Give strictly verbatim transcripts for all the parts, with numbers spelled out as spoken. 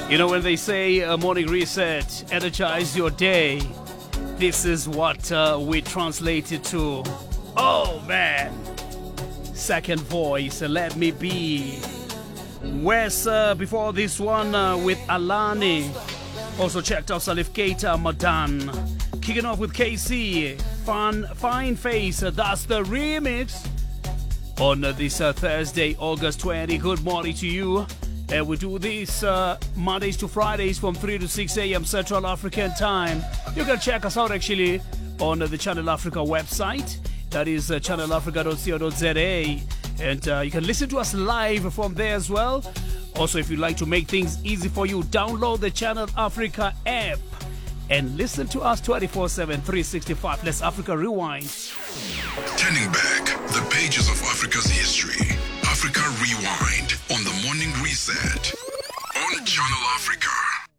You know, when they say a morning reset, energize your day, this is what uh, we translate it to. Oh, man. Second voice, Let Me Be. Wes, uh, before this one uh, with Alani. Also checked out Salif Keita, Madan. Kicking off with K C, Fun, Fine Face. Uh, that's the remix. On uh, this uh, Thursday, August twentieth. Good morning to you. And we do this uh, Mondays to Fridays from three to six a.m. Central African time. You can check us out actually on uh, the Channel Africa website. That is uh, channel africa dot co dot za. And uh, you can listen to us live from there as well. Also, if you'd like to make things easy for you, download the Channel Africa app and listen to us twenty-four seven, three sixty-five. Let's Africa Rewind. Turning back the pages of Africa's history. Africa Rewind on the Morning Reset on Channel Africa.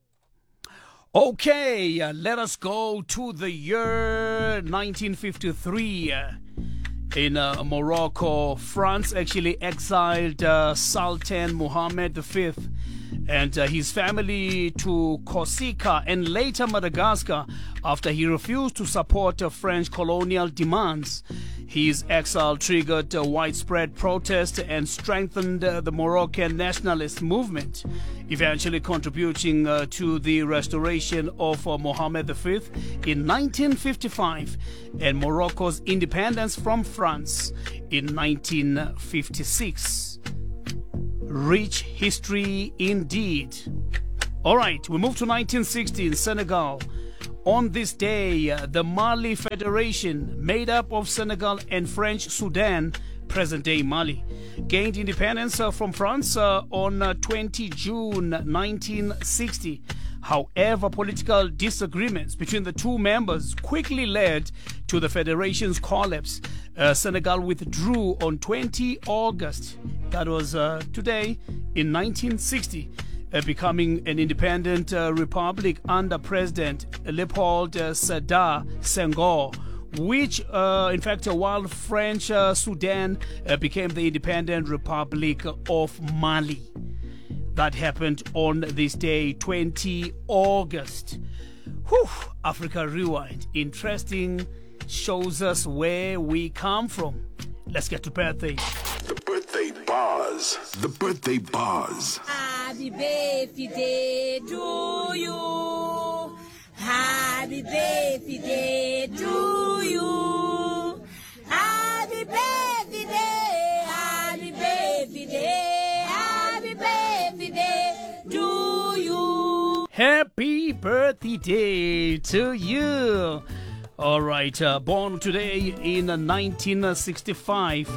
Okay, uh, let us go to the year nineteen fifty-three. Uh, in uh, Morocco, France actually exiled uh, Sultan Mohammed the fifth and uh, his family to Corsica and later Madagascar after he refused to support uh, French colonial demands. His exile triggered uh, widespread protest and strengthened uh, the Moroccan nationalist movement, eventually contributing uh, to the restoration of uh, Mohammed the fifth in nineteen fifty-five and Morocco's independence from France in nineteen fifty-six. Rich history indeed. All right, we move to nineteen sixty in Senegal. On this day, uh, the Mali Federation, made up of Senegal and French Sudan, present-day Mali, gained independence uh, from France uh, on uh, twentieth of June nineteen sixty. However, political disagreements between the two members quickly led to the federation's collapse. Uh, Senegal withdrew on twentieth of August, that was uh, today, in nineteen sixty. Uh, becoming an independent uh, republic under President Leopold uh, Sedar Senghor, which, uh, in fact, uh, while French uh, Sudan uh, became the independent Republic of Mali. That happened on this day, twentieth of August. Whew, Africa Rewind. Interesting, shows us where we come from. Let's get to birthdays. The birthday bars. The birthday bars. Happy birthday to you. Happy birthday to you. Happy birthday. Happy birthday. Happy birthday to you. Happy birthday to you. All right, uh, born today in uh, nineteen sixty-five,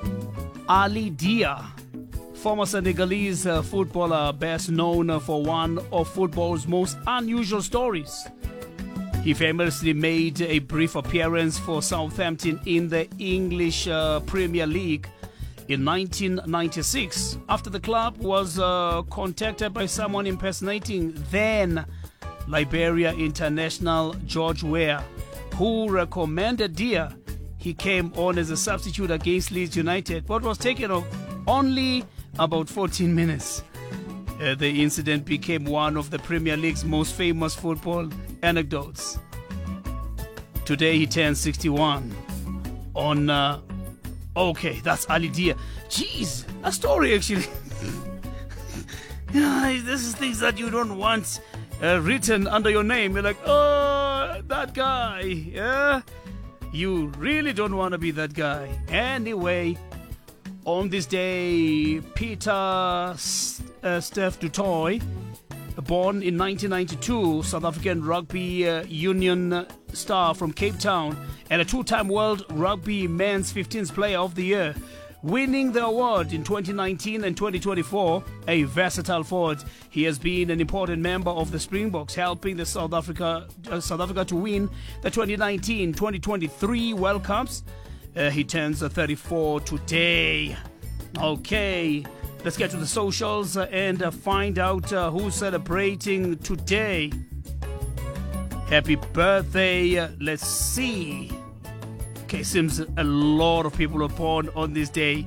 Ali Dia, former Senegalese uh, footballer, best known uh, for one of football's most unusual stories. He famously made a brief appearance for Southampton in the English uh, Premier League in nineteen ninety-six after the club was uh, contacted by someone impersonating then Liberia international George Weah, who recommended Dia. He came on as a substitute against Leeds United, but was taken off only about fourteen minutes. Uh, the incident became one of the Premier League's most famous football anecdotes. Today he turns sixty-one. On, uh, okay, that's Ali Dia. Jeez, a story actually. Yeah, this is things that you don't want uh, written under your name. You're like, oh, that guy, yeah? You really don't want to be that guy. Anyway, on this day, Peter uh, Steph du Toit, born in nineteen ninety-two, South African rugby uh, union star from Cape Town, and a two-time World Rugby Men's fifteenth Player of the Year, winning the award in twenty nineteen and twenty twenty-four. A versatile forward, he has been an important member of the Springboks, helping the South Africa uh, South Africa to win the twenty nineteen twenty twenty-three World Cups. Uh, he turns uh, thirty-four today. Okay, let's get to the socials uh, and uh, find out uh, who's celebrating today. Happy birthday. Uh, let's see. Okay, seems a lot of people are born on this day.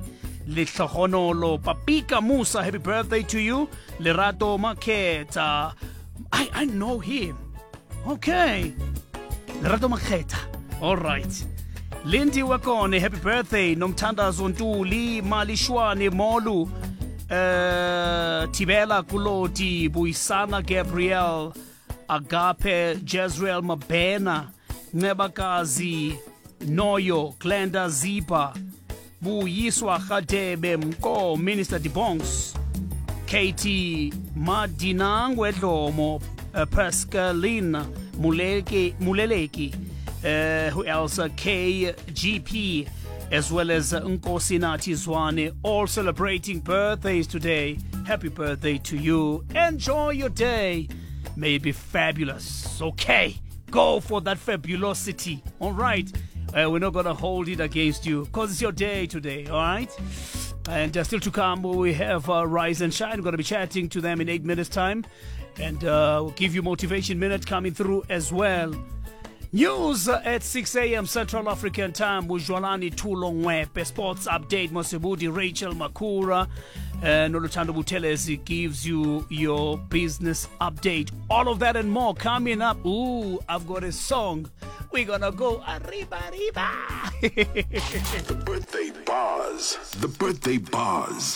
Lehlohonolo, Papika Musa, happy birthday to you. Lerato Maketa, I, I know him. Okay. Lerato Maketa, all right. Lindy Wakone, happy birthday. Nomtanda Zontuli, Malishwane Molu, uh, Tibela Kuloti, Buisana Gabriel, Agape, Jezreel Mabena, Nebakazi, Noyo, Glenda Zipa, Buyiswa Khadebe Mko, Minister Dibongs, Katie Madinang Wedlomo, uh, Pascaline Muleke, Muleleki, uh, who else? Uh, K G P, as well as uh, Nkosi Natizwane, all celebrating birthdays today. Happy birthday to you. Enjoy your day. May it be fabulous. Okay, go for that fabulosity. All right. Uh, we're not going to hold it against you because it's your day today, all right? And uh, still to come, we have uh, Rise and Shine. We're going to be chatting to them in eight minutes' time. And uh, we'll give you Motivation Minute coming through as well. News uh, at six a.m. Central African Time with Jwalani Tulongwepe. Sports update, Mosebudi, Rachel Makura. And Olutando Buteles gives you your business update. All of that and more coming up. Ooh, I've got a song. We're gonna go arriba, arriba. The birthday bars. The birthday bars.